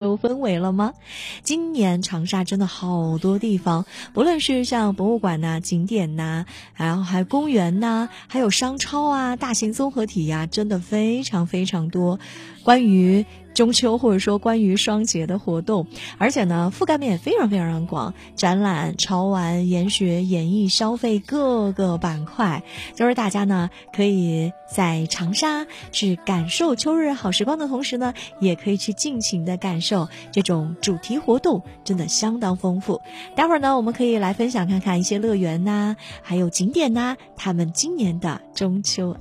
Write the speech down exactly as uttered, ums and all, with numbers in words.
秋氛围了吗？今年长沙真的好多地方，不论是像博物馆呐、景点呐，然后还有公园呐，还有商超啊、大型综合体呀，真的非常非常多。关于中秋或者说关于双节的活动，而且呢覆盖面也非常非常广，展览、潮玩、研学、演艺、消费各个板块，就是大家呢可以在长沙去感受秋日好时光的同时呢，也可以去尽情的感受这种主题活动，真的相当丰富。待会儿呢我们可以来分享看看一些乐园呐、还有景点呐、他们今年的中秋